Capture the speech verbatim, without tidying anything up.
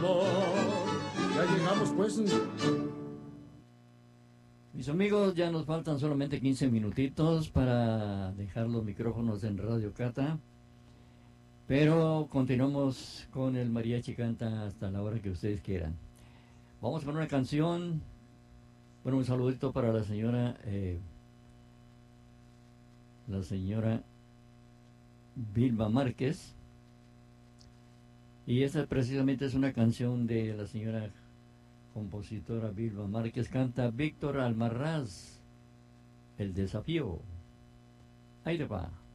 dolor. Ya llegamos pues. Mis amigos, ya nos faltan solamente quince minutitos para dejar los micrófonos en Radio Cata. Pero continuamos con el mariachi canta hasta la hora que ustedes quieran. Vamos con una canción. Bueno, un saludito para la señora, eh, la señora Vilma Márquez. Y esta precisamente es una canción de la señora compositora Vilma Márquez. Canta Víctor Almaraz, El Desafío. Ahí le va.